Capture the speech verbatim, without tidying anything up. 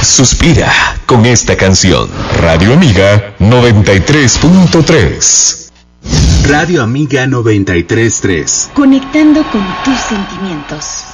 suspira con esta canción. Radio Amiga noventa y tres punto tres. Radio Amiga noventa y tres punto tres. Conectando con tus sentimientos.